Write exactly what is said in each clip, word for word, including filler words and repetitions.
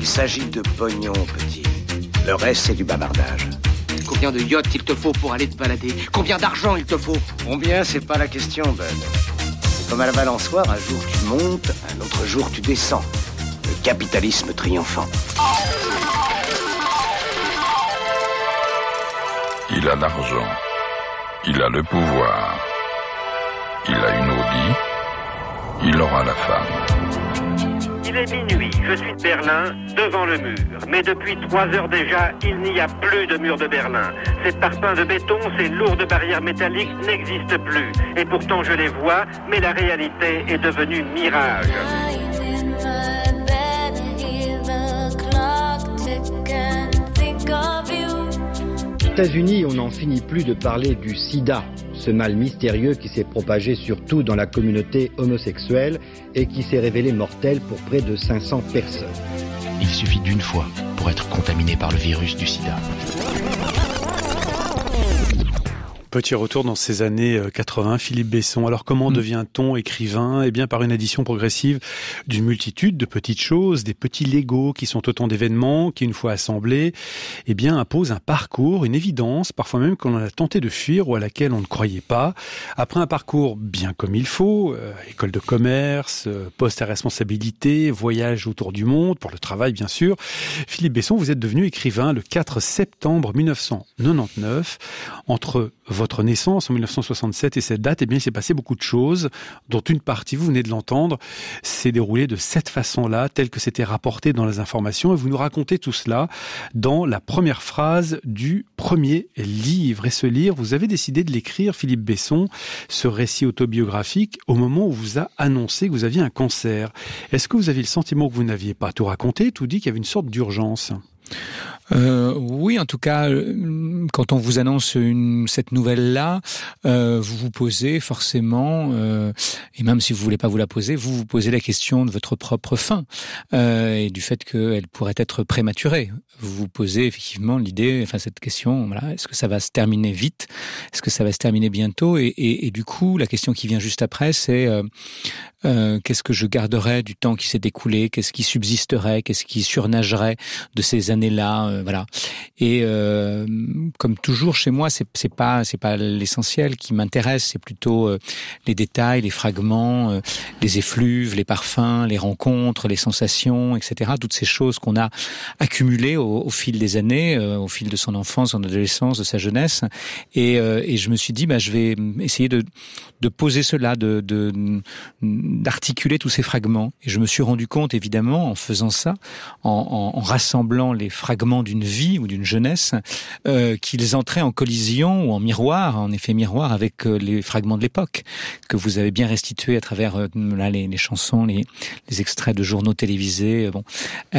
s'agit de pognon, petit. Le reste, c'est du bavardage. Combien de yachts il te faut pour aller te balader? Combien d'argent il te faut? Combien, c'est pas la question, Bud. C'est comme à la balançoire, un jour tu montes, un autre jour tu descends. Le capitalisme triomphant. Il a l'argent. Il a le pouvoir. Il a une Audi. Il aura la femme. Il est minuit, je suis de Berlin, devant le mur. Mais depuis trois heures déjà, il n'y a plus de mur de Berlin. Ces parpaings de béton, ces lourdes barrières métalliques n'existent plus. Et pourtant je les vois, mais la réalité est devenue mirage. Aux États-Unis, on n'en finit plus de parler du sida, ce mal mystérieux qui s'est propagé surtout dans la communauté homosexuelle et qui s'est révélé mortel pour près de cinq cents personnes. Il suffit d'une fois pour être contaminé par le virus du sida. Petit retour dans ces années quatre-vingts, Philippe Besson. Alors comment mmh. devient-on écrivain? Eh bien par une addition progressive d'une multitude de petites choses, des petits Legos qui sont autant d'événements qui, une fois assemblés, eh bien imposent un parcours, une évidence, parfois même qu'on a tenté de fuir ou à laquelle on ne croyait pas. Après un parcours bien comme il faut, euh, école de commerce, euh, poste à responsabilité, voyage autour du monde, pour le travail bien sûr, Philippe Besson, vous êtes devenu écrivain le quatre septembre mille neuf cent quatre-vingt-dix-neuf. Entre votre naissance en mille neuf cent soixante-sept et cette date, eh bien, il s'est passé beaucoup de choses, dont une partie, vous venez de l'entendre, s'est déroulée de cette façon-là, telle que c'était rapporté dans les informations. Et vous nous racontez tout cela dans la première phrase du premier livre. Et ce livre, vous avez décidé de l'écrire, Philippe Besson, ce récit autobiographique, au moment où vous a annoncé que vous aviez un cancer. Est-ce que vous aviez le sentiment que vous n'aviez pas tout raconté, tout dit, qu'il y avait une sorte d'urgence ? Euh, oui, en tout cas, quand on vous annonce une, cette nouvelle-là, euh, vous vous posez forcément, euh, et même si vous voulez pas vous la poser, vous vous posez la question de votre propre fin euh, et du fait qu'elle pourrait être prématurée. Vous vous posez effectivement l'idée, enfin cette question, voilà, est-ce que ça va se terminer vite? Est-ce que ça va se terminer bientôt? Et, et, et du coup, la question qui vient juste après, c'est euh, euh, qu'est-ce que je garderai du temps qui s'est écoulé? Qu'est-ce qui subsisterait? Qu'est-ce qui surnagerait de ces années-là? euh, Voilà. Et euh, comme toujours chez moi, c'est, c'est pas c'est pas l'essentiel qui m'intéresse, c'est plutôt euh, les détails, les fragments, euh, les effluves, les parfums, les rencontres, les sensations, et cetera. Toutes ces choses qu'on a accumulées au, au fil des années, euh, au fil de son enfance, son adolescence, de sa jeunesse. Et, euh, et je me suis dit, bah, je vais essayer de de poser cela, de, de d'articuler tous ces fragments. Et je me suis rendu compte, évidemment, en faisant ça, en, en, en rassemblant les fragments d'une vie ou d'une jeunesse, euh, qu'ils entraient en collision ou en miroir, en effet miroir, avec euh, les fragments de l'époque que vous avez bien restitués à travers euh, là les, les chansons, les, les extraits de journaux télévisés. Bon,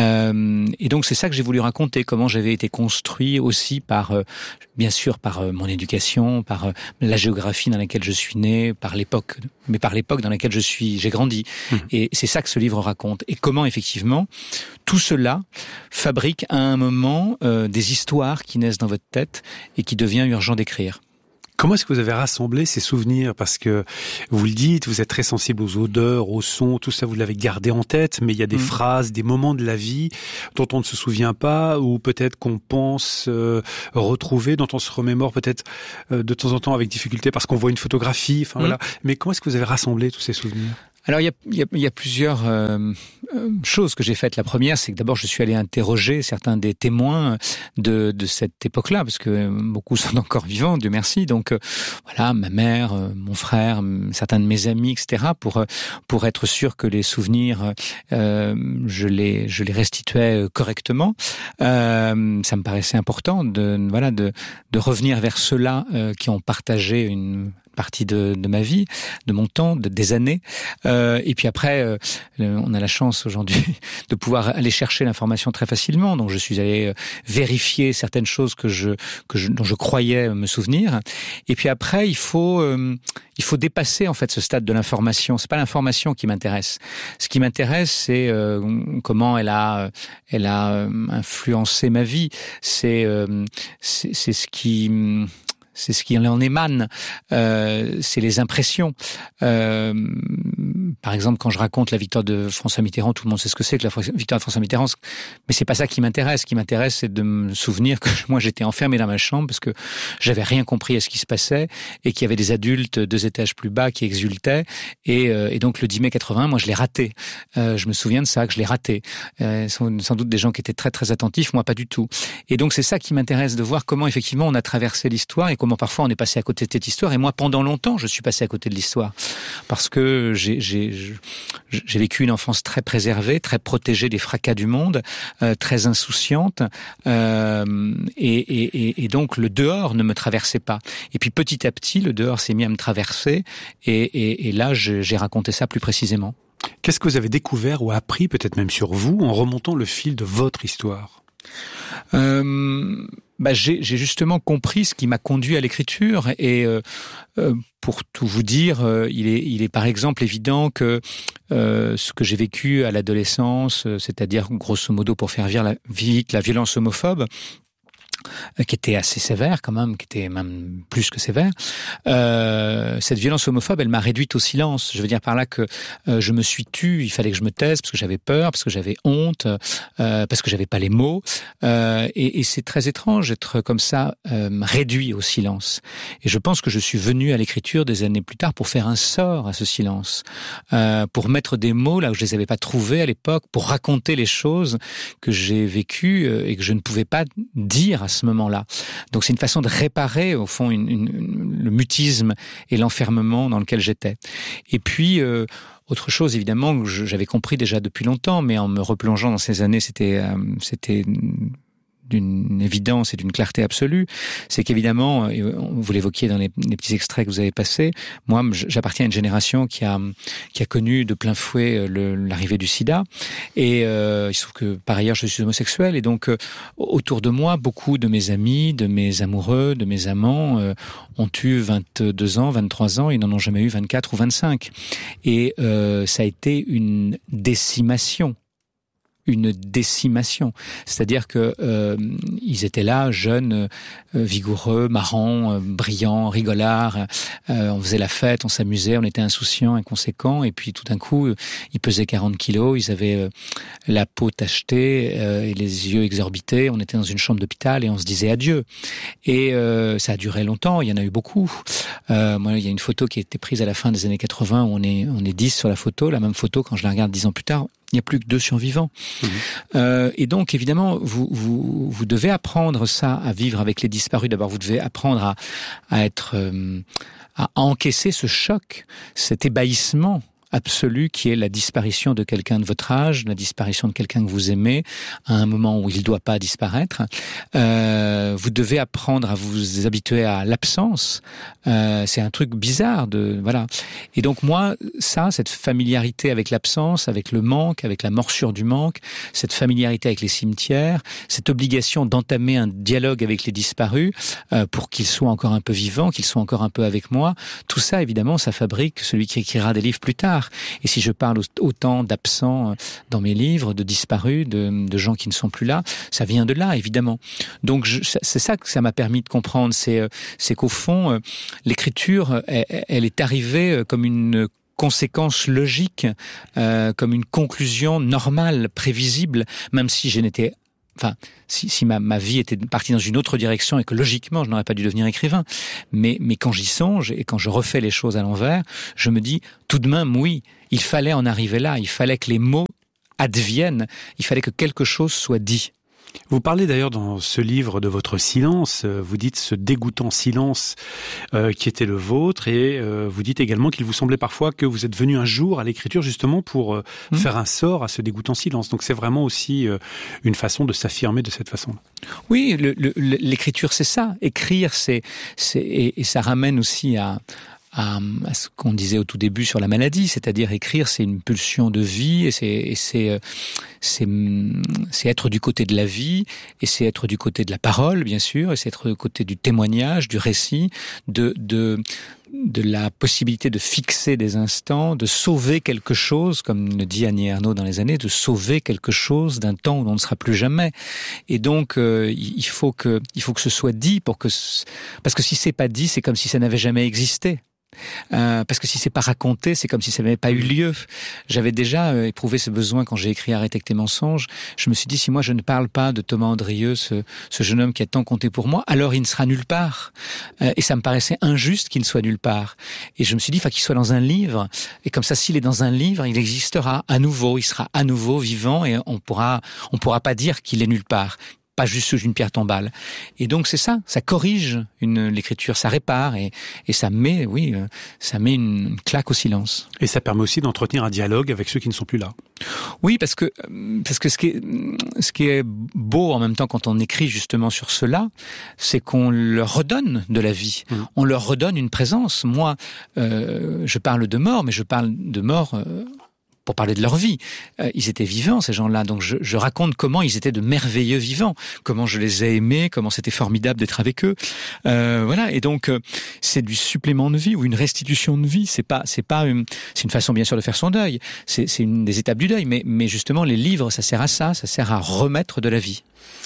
euh, et donc c'est ça que j'ai voulu raconter, comment j'avais été construit aussi par, euh, bien sûr, par euh, mon éducation, par euh, la géographie dans laquelle je suis né, par l'époque, mais par l'époque dans laquelle je suis, j'ai grandi. Mmh. Et c'est ça que ce livre raconte. Et comment effectivement tout cela fabrique à un moment euh, des histoires qui naissent dans votre tête et qui devient urgent d'écrire. Comment est-ce que vous avez rassemblé ces souvenirs? Parce que vous le dites, vous êtes très sensible aux odeurs, aux sons, tout ça, vous l'avez gardé en tête, mais il y a des mmh. phrases, des moments de la vie dont on ne se souvient pas, ou peut-être qu'on pense euh, retrouver, dont on se remémore peut-être euh, de temps en temps avec difficulté parce qu'on voit une photographie. Enfin mmh. voilà. Mais comment est-ce que vous avez rassemblé tous ces souvenirs? Alors il y a, il y a, il y a plusieurs euh, choses que j'ai faites. La première, c'est que d'abord je suis allé interroger certains des témoins de, de cette époque-là, parce que beaucoup sont encore vivants, Dieu merci. Donc euh, voilà, ma mère, euh, mon frère, certains de mes amis, et cetera. Pour pour être sûr que les souvenirs, euh, je les je les restituais correctement. Euh, ça me paraissait important de voilà de de revenir vers ceux-là euh, qui ont partagé une partie de, de ma vie, de mon temps, de, des années. Euh, et puis après, euh, on a la chance aujourd'hui de pouvoir aller chercher l'information très facilement. Donc je suis allé vérifier certaines choses que je, que je, dont je croyais me souvenir. Et puis après, il faut, euh, il faut dépasser en fait ce stade de l'information. C'est pas l'information qui m'intéresse. Ce qui m'intéresse, c'est euh, comment elle a, elle a influencé ma vie. C'est, euh, c'est, c'est ce qui c'est ce qui en émane, euh, c'est les impressions. Euh, par exemple, quand je raconte la victoire de François Mitterrand, tout le monde sait ce que c'est que la victoire de François Mitterrand, mais c'est pas ça qui m'intéresse. Ce qui m'intéresse, c'est de me souvenir que moi j'étais enfermé dans ma chambre parce que j'avais rien compris à ce qui se passait et qu'il y avait des adultes deux étages plus bas qui exultaient. Et, euh, et donc le dix mai quatre-vingt-un, moi je l'ai raté. Euh, je me souviens de ça, que je l'ai raté. Euh, sans, sans doute des gens qui étaient très très attentifs, moi pas du tout. Et donc c'est ça qui m'intéresse, de voir comment effectivement on a traversé l'histoire et comment parfois on est passé à côté de cette histoire. Et moi pendant longtemps je suis passé à côté de l'histoire parce que j'ai, j'ai, j'ai vécu une enfance très préservée, très protégée des fracas du monde, euh, très insouciante, euh, et, et, et donc le dehors ne me traversait pas. Et puis petit à petit le dehors s'est mis à me traverser et, et, et là je, j'ai raconté ça plus précisément. Qu'est-ce que vous avez découvert ou appris, peut-être même sur vous, en remontant le fil de votre histoire ? Euh, bah j'ai, j'ai justement compris ce qui m'a conduit à l'écriture et euh, euh, pour tout vous dire, euh, il est, il est par exemple évident que euh, ce que j'ai vécu à l'adolescence, euh, c'est-à-dire grosso modo pour faire vite la violence homophobe, qui était assez sévère quand même, qui était même plus que sévère. Euh, cette violence homophobe, elle m'a réduite au silence. Je veux dire par là que euh, je me suis tue, il fallait que je me taise parce que j'avais peur, parce que j'avais honte, euh, parce que j'avais pas les mots. Euh, et, et c'est très étrange d'être comme ça euh, réduit au silence. Et je pense que je suis venu à l'écriture des années plus tard pour faire un sort à ce silence, euh, pour mettre des mots là où je les avais pas trouvés à l'époque, pour raconter les choses que j'ai vécues euh, et que je ne pouvais pas dire à ce moment-là. Donc c'est une façon de réparer au fond une, une, une, le mutisme et l'enfermement dans lequel j'étais. Et puis euh, autre chose évidemment que j'avais compris déjà depuis longtemps, mais en me replongeant dans ces années, c'était euh, c'était d'une évidence et d'une clarté absolue, c'est qu'évidemment, vous l'évoquiez dans les, les petits extraits que vous avez passés, moi j'appartiens à une génération qui a qui a connu de plein fouet le, l'arrivée du sida, et euh, il se trouve que par ailleurs je suis homosexuel, et donc euh, autour de moi, beaucoup de mes amis, de mes amoureux, de mes amants euh, ont eu vingt-deux ans, vingt-trois ans, ils n'en ont jamais eu vingt-quatre ou vingt-cinq, et euh, ça a été une décimation. une décimation, c'est-à-dire que euh, ils étaient là, jeunes, euh, vigoureux, marrants, euh, brillants, rigolards, euh, on faisait la fête, on s'amusait, on était insouciants, inconséquents, et puis tout d'un coup, euh, ils pesaient quarante kilos, ils avaient euh, la peau tachetée euh, et les yeux exorbités, on était dans une chambre d'hôpital et on se disait adieu. Et euh, ça a duré longtemps, il y en a eu beaucoup. Euh, moi, il y a une photo qui a été prise à la fin des années quatre-vingts, où on est, on est dix sur la photo, la même photo, quand je la regarde dix ans plus tard, il n'y a plus que deux survivants. Mmh. Euh, et donc, évidemment, vous, vous, vous devez apprendre ça, à vivre avec les disparus. D'abord, vous devez apprendre à, à être, euh, à encaisser ce choc, cet ébahissement absolu qui est la disparition de quelqu'un de votre âge, la disparition de quelqu'un que vous aimez à un moment où il ne doit pas disparaître. Euh, vous devez apprendre à vous habituer à l'absence. Euh, c'est un truc bizarre de voilà. Et donc moi, ça, cette familiarité avec l'absence, avec le manque, avec la morsure du manque, cette familiarité avec les cimetières, cette obligation d'entamer un dialogue avec les disparus euh, pour qu'ils soient encore un peu vivants, qu'ils soient encore un peu avec moi. Tout ça, évidemment, ça fabrique celui qui écrira des livres plus tard. Et si je parle autant d'absents dans mes livres, de disparus, de, de gens qui ne sont plus là, ça vient de là, évidemment. Donc je, c'est ça que ça m'a permis de comprendre, c'est, c'est qu'au fond, l'écriture, elle, elle est arrivée comme une conséquence logique, euh, comme une conclusion normale, prévisible, même si je n'étais Enfin, si, si ma, ma vie était partie dans une autre direction et que logiquement je n'aurais pas dû devenir écrivain, mais, mais quand j'y songe et quand je refais les choses à l'envers, je me dis tout de même oui, il fallait en arriver là, il fallait que les mots adviennent, il fallait que quelque chose soit dit. Vous parlez d'ailleurs dans ce livre de votre silence, vous dites ce dégoûtant silence euh, qui était le vôtre, et euh, vous dites également qu'il vous semblait parfois que vous êtes venu un jour à l'écriture justement pour euh, mmh. faire un sort à ce dégoûtant silence. Donc c'est vraiment aussi euh, une façon de s'affirmer de cette façon-là. Oui, le, le, l'écriture c'est ça, écrire c'est, c'est et, et ça ramène aussi à À, à ce qu'on disait au tout début sur la maladie, c'est-à-dire écrire, c'est une pulsion de vie, et c'est, et c'est, c'est, c'est être du côté de la vie, et c'est être du côté de la parole, bien sûr, et c'est être du côté du témoignage, du récit, de, de, de la possibilité de fixer des instants, de sauver quelque chose, comme le dit Annie Ernaux dans les années, de sauver quelque chose d'un temps où l'on ne sera plus jamais. Et donc, euh, il faut que, il faut que ce soit dit pour que, parce que si c'est pas dit, c'est comme si ça n'avait jamais existé. Euh, parce que si c'est pas raconté, c'est comme si ça n'avait pas eu lieu. J'avais déjà euh, éprouvé ce besoin quand j'ai écrit Arrête avec tes mensonges. Je me suis dit, si moi je ne parle pas de Thomas Andrieux, ce, ce jeune homme qui a tant compté pour moi, alors il ne sera nulle part. Euh, et ça me paraissait injuste qu'il ne soit nulle part. Et je me suis dit, il faut qu'il soit dans un livre. Et comme ça, s'il est dans un livre, il existera à nouveau. Il sera à nouveau vivant et on pourra, on pourra pas dire qu'il est nulle part. Pas juste sous une pierre tombale. Et donc c'est ça, ça corrige une, l'écriture, ça répare et, et ça met, oui, ça met une, une claque au silence. Et ça permet aussi d'entretenir un dialogue avec ceux qui ne sont plus là. Oui, parce que parce que ce qui est ce qui est beau en même temps quand on écrit justement sur cela, c'est qu'on leur redonne de la vie, mmh. on leur redonne une présence. Moi, euh, je parle de mort, mais je parle de mort. Euh, pour parler de leur vie. Euh, ils étaient vivants, ces gens-là, donc je, je raconte comment ils étaient de merveilleux vivants, comment je les ai aimés, comment c'était formidable d'être avec eux. Euh, voilà, et donc euh, c'est du supplément de vie ou une restitution de vie. C'est pas, c'est pas, une, c'est une façon bien sûr de faire son deuil. C'est, c'est une des étapes du deuil, mais, mais justement les livres, ça sert à ça, ça sert à remettre de la vie.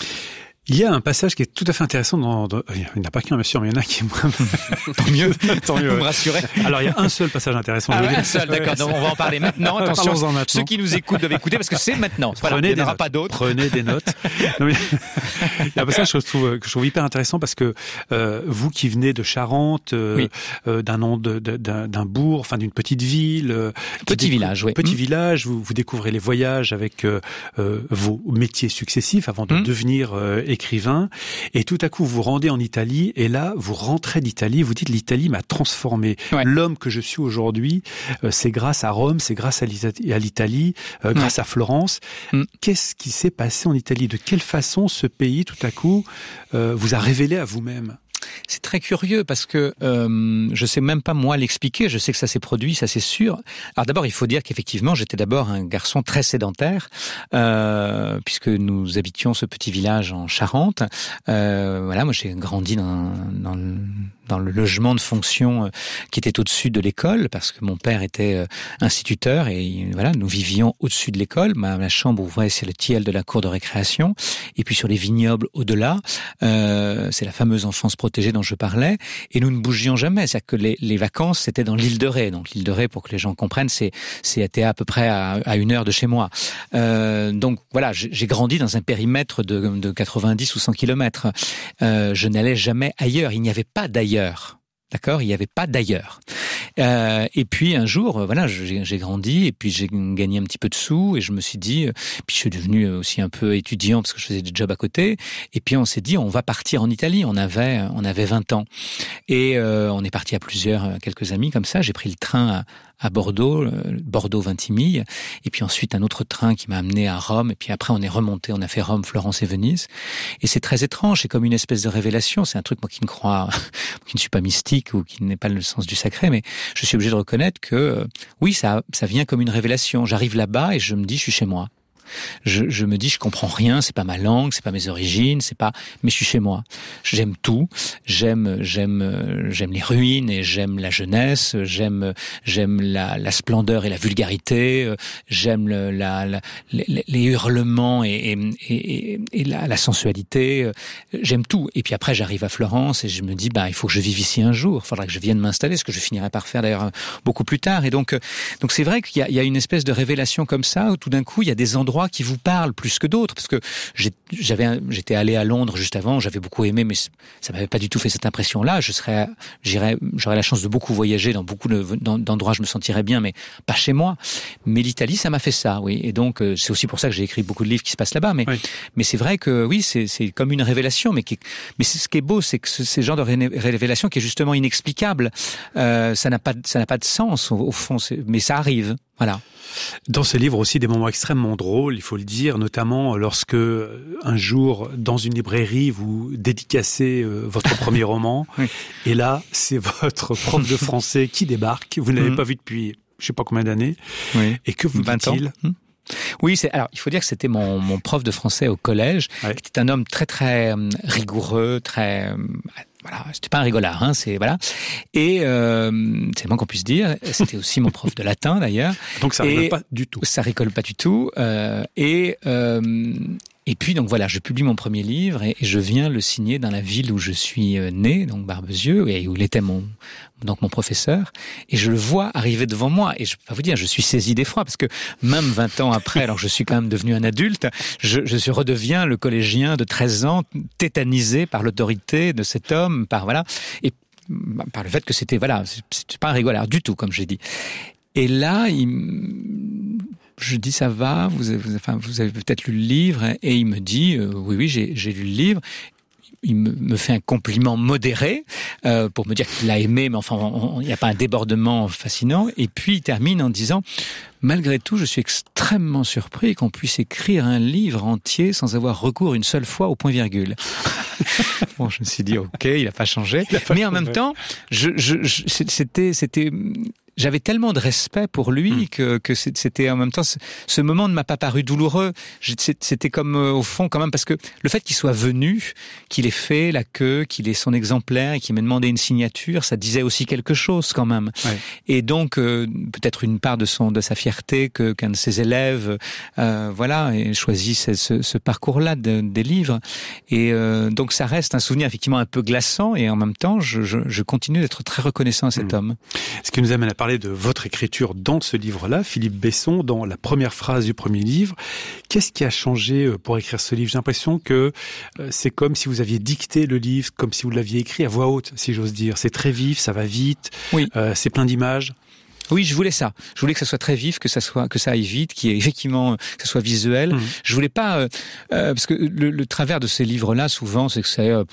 Il y a un passage qui est tout à fait intéressant dans, dans il n'y en a pas qu'un bien sûr, mais il y en a qui tant mieux, tant mieux. Vous me rassurez. Alors il y a un seul passage intéressant. Ah ouais, un seul, d'accord. Donc on va en parler maintenant. Attention, maintenant. Ceux qui nous écoutent doivent écouter parce que c'est maintenant. Voilà, Prenez il n'y en aura notes. pas d'autres. Prenez des notes. Non, mais, il y a un passage que je trouve, que je trouve hyper intéressant parce que euh, vous qui venez de Charente, euh, oui. euh, d'un nom de, de, d'un, d'un bourg, enfin d'une petite ville, euh, petit décou- village, oui. Petit mmh. village. Vous, vous découvrez les voyages avec euh, euh, vos métiers successifs avant de mmh. devenir euh, écrivain. Et tout à coup, vous vous rendez en Italie, et là, vous rentrez d'Italie, vous dites, l'Italie m'a transformé. Ouais. L'homme que je suis aujourd'hui, euh, c'est grâce à Rome, c'est grâce à l'Italie, euh, grâce ouais. à Florence. Mm. Qu'est-ce qui s'est passé en Italie? De quelle façon ce pays, tout à coup, euh, vous a révélé à vous-même? C'est très curieux parce que euh, je sais même pas moi l'expliquer. Je sais que ça s'est produit, ça c'est sûr. Alors d'abord, il faut dire qu'effectivement, j'étais d'abord un garçon très sédentaire euh, puisque nous habitions ce petit village en Charente. Euh, voilà, moi j'ai grandi dans, dans le dans le logement de fonction qui était au-dessus de l'école, parce que mon père était instituteur et voilà, nous vivions au-dessus de l'école. Ma, ma chambre ouvrait sur le tilleul de la cour de récréation, et puis sur les vignobles au-delà. Euh, c'est la fameuse enfance protégée dont je parlais, et nous ne bougions jamais. C'est-à-dire que les, les vacances, c'était dans l'île de Ré. Donc l'île de Ré, pour que les gens comprennent, c'est c'était à peu près à, à une heure de chez moi. Euh, donc voilà, j'ai, j'ai grandi dans un périmètre de, de quatre-vingt-dix ou cent kilomètres. Euh, je n'allais jamais ailleurs. Il n'y avait pas d'ailleurs. D'accord, il n'y avait pas d'ailleurs. Euh, et puis un jour, voilà, j'ai, j'ai grandi et puis j'ai gagné un petit peu de sous et je me suis dit, puis je suis devenu aussi un peu étudiant parce que je faisais des jobs à côté. Et puis on s'est dit, on va partir en Italie. On avait, on avait vingt ans et euh, on est parti à plusieurs, quelques amis comme ça. J'ai pris le train à, à Bordeaux, Bordeaux-Vintimille, et puis ensuite un autre train qui m'a amené à Rome, et puis après on est remonté, on a fait Rome, Florence et Venise, et c'est très étrange, c'est comme une espèce de révélation, c'est un truc moi qui ne crois, qui ne suis pas mystique ou qui n'est pas le sens du sacré, mais je suis obligé de reconnaître que oui, ça, ça vient comme une révélation. J'arrive là-bas et je me dis, je suis chez moi. Je, je me dis, je comprends rien, c'est pas ma langue, c'est pas mes origines, c'est pas, mais je suis chez moi. J'aime tout, j'aime, j'aime, j'aime les ruines et j'aime la jeunesse, j'aime, j'aime la, la splendeur et la vulgarité, j'aime le, la, la, les, les hurlements et, et, et, et la, la sensualité, j'aime tout. Et puis après, j'arrive à Florence et je me dis, bah, il faut que je vive ici un jour, il faudra que je vienne m'installer, ce que je finirai par faire d'ailleurs beaucoup plus tard. Et donc, donc c'est vrai qu'il y a, il y a une espèce de révélation comme ça où tout d'un coup, il y a des endroits qui vous parlent plus que d'autres, parce que j'ai, j'avais, j'étais allé à Londres juste avant, j'avais beaucoup aimé, mais ça m'avait pas du tout fait cette impression-là. Je serais, j'irais, j'aurais la chance de beaucoup voyager dans beaucoup de, dans, d'endroits, je me sentirais bien, mais pas chez moi. Mais l'Italie, ça m'a fait ça, oui. Et donc, c'est aussi pour ça que j'ai écrit beaucoup de livres qui se passent là-bas. Mais, oui. mais c'est vrai que oui, c'est, c'est comme une révélation, mais qui, mais c'est, ce qui est beau, c'est que ce, ces genres de ré- révélation qui est justement inexplicable, euh, ça n'a pas, ça n'a pas de sens au, au fond, c'est, mais ça arrive, voilà. Dans ce livre aussi, des moments extrêmement drôles, il faut le dire, notamment lorsque un jour, dans une librairie, vous dédicacez euh, votre premier roman, oui. et là, c'est votre prof de français qui débarque, vous ne l'avez mmh. pas vu depuis je ne sais pas combien d'années, oui. et que vous dit-il ? Mmh. Oui, c'est, alors il faut dire que c'était mon, mon prof de français au collège, ouais. qui était un homme très très rigoureux, très voilà, c'était pas un rigolard, hein, c'est voilà. Et euh, c'est le moins qu'on puisse dire. C'était aussi mon prof de latin d'ailleurs. Donc ça rigole pas du tout. Ça rigole pas du tout. Euh, et euh, et puis donc voilà, je publie mon premier livre et, et je viens le signer dans la ville où je suis né, donc Barbezieux, et où il était mon donc mon professeur. Et je le vois arriver devant moi et je peux pas vous dire, je suis saisi d'effroi parce que même vingt ans après, alors je suis quand même devenu un adulte, je, je redeviens le collégien de treize ans tétanisé par l'autorité de cet homme, par voilà, et par le fait que c'était voilà, c'est pas un rigolard du tout comme j'ai dit. Et là, il je dis ça va, vous avez, enfin, vous avez peut-être lu le livre, et il me dit euh, oui oui j'ai, j'ai lu le livre. Il me, me fait un compliment modéré euh, pour me dire qu'il l'a aimé, mais enfin il n'y a pas un débordement fascinant. Et puis il termine en disant malgré tout, je suis extrêmement surpris qu'on puisse écrire un livre entier sans avoir recours une seule fois au point virgule. Bon, je me suis dit ok, il n'a pas changé, pas mais en changé. Même temps, je, je, je, c'était c'était j'avais tellement de respect pour lui mmh. que, que c'était en même temps, ce, ce moment ne m'a pas paru douloureux. C'était comme euh, au fond quand même, parce que le fait qu'il soit venu, qu'il ait fait la queue, qu'il ait son exemplaire et qu'il m'ait demandé une signature, ça disait aussi quelque chose quand même. Ouais. Et donc euh, peut-être une part de son de sa fierté que qu'un de ses élèves, euh, voilà, ait choisi ce, ce, ce parcours-là de, des livres. Et euh, donc ça reste un souvenir effectivement un peu glaçant, et en même temps, je, je, je continue d'être très reconnaissant à cet mmh. homme. Ce qui nous amène à parler de votre écriture dans ce livre-là, Philippe Besson, dans la première phrase du premier livre. Qu'est-ce qui a changé pour écrire ce livre ? J'ai l'impression que c'est comme si vous aviez dicté le livre, comme si vous l'aviez écrit à voix haute, si j'ose dire. C'est très vif, ça va vite, oui. euh, c'est plein d'images. Oui, je voulais ça. Je voulais que ça soit très vif, que ça soit, que ça aille vite, qu'il y ait effectivement, que ça soit visuel. Mmh. Je voulais pas, euh, euh, parce que le, le travers de ces livres-là, souvent, c'est que c'est, euh,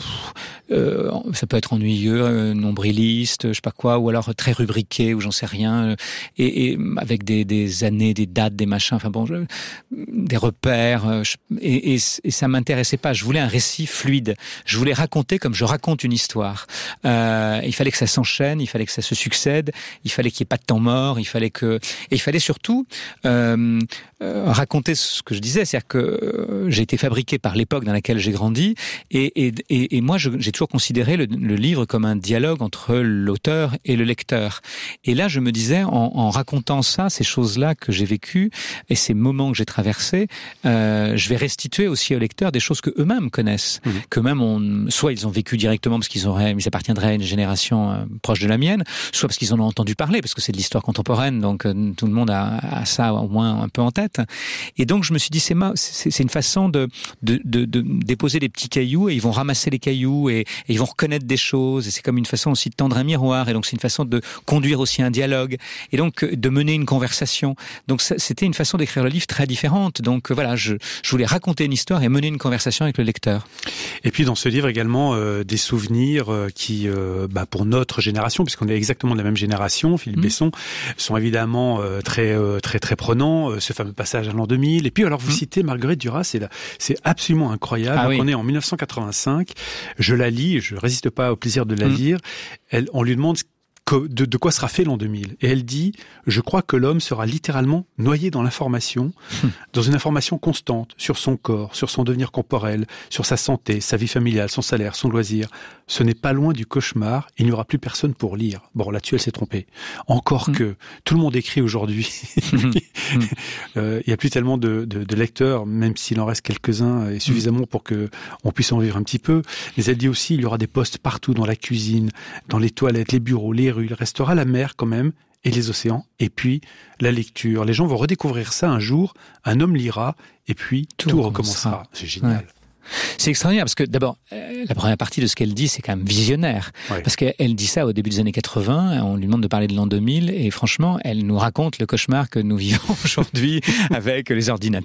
euh, ça peut être ennuyeux, euh, nombriliste, je sais pas quoi, ou alors très rubriqué, ou j'en sais rien, euh, et, et avec des, des années, des dates, des machins, enfin bon, je, des repères, euh, je, et, et, et ça m'intéressait pas. Je voulais un récit fluide. Je voulais raconter comme je raconte une histoire. Euh, il fallait que ça s'enchaîne, il fallait que ça se succède, il fallait qu'il y ait pas de temps mort, il fallait que, et il fallait surtout euh, euh, raconter ce que je disais, c'est-à-dire que euh, j'ai été fabriqué par l'époque dans laquelle j'ai grandi, et, et, et, et moi je, j'ai toujours considéré le, le livre comme un dialogue entre l'auteur et le lecteur. Et là, je me disais, en, en racontant ça, ces choses-là que j'ai vécues et ces moments que j'ai traversés, euh, je vais restituer aussi aux lecteurs des choses que eux-mêmes connaissent, mmh. qu'eux-mêmes ont, soit ils ont vécu directement parce qu'ils auraient, ils appartiendraient à une génération euh, proche de la mienne, soit parce qu'ils en ont entendu parler, parce que c'est de l'histoire contemporaine, donc euh, tout le monde a, a ça au moins un peu en tête. Et donc je me suis dit, c'est, ma, c'est, c'est une façon de, de, de, de déposer des petits cailloux, et ils vont ramasser les cailloux, et, et ils vont reconnaître des choses, et c'est comme une façon aussi de tendre un miroir, et donc c'est une façon de conduire aussi un dialogue, et donc de mener une conversation. Donc ça, c'était une façon d'écrire le livre très différente. Donc voilà, je, je voulais raconter une histoire et mener une conversation avec le lecteur. Et puis dans ce livre également, euh, des souvenirs euh, qui, euh, bah, pour notre génération, puisqu'on est exactement de la même génération, Philippe mmh. Besson, sont évidemment euh, très euh, très très prenants, euh, ce fameux passage à l'an deux mille. Et puis alors vous mmh. citez Marguerite Duras, c'est là, c'est absolument incroyable. Ah, oui. On est en dix-neuf cent quatre-vingt-cinq, je la lis, je résiste pas au plaisir de la mmh. lire. Elle, on lui demande de, de quoi sera fait l'an deux mille. Et elle dit, je crois que l'homme sera littéralement noyé dans l'information, hum. dans une information constante sur son corps, sur son devenir corporel, sur sa santé, sa vie familiale, son salaire, son loisir. Ce n'est pas loin du cauchemar, il n'y aura plus personne pour lire. Bon, là-dessus, elle s'est trompée. Encore hum. que tout le monde écrit aujourd'hui. hum. euh, il n'y a plus tellement de, de, de lecteurs, même s'il en reste quelques-uns, et suffisamment pour que on puisse en vivre un petit peu. Mais elle dit aussi, il y aura des postes partout, dans la cuisine, dans les toilettes, les bureaux, les rues. Il restera la mer quand même, et les océans, et puis la lecture. Les gens vont redécouvrir ça un jour, un homme lira, et puis tout, tout recommencera. C'est génial. Ouais. C'est extraordinaire parce que d'abord, euh, la première partie de ce qu'elle dit, c'est quand même visionnaire. Ouais. Parce qu'elle dit ça au début des années quatre-vingts, on lui demande de parler de l'an deux mille, et franchement, elle nous raconte le cauchemar que nous vivons aujourd'hui avec les ordinateurs.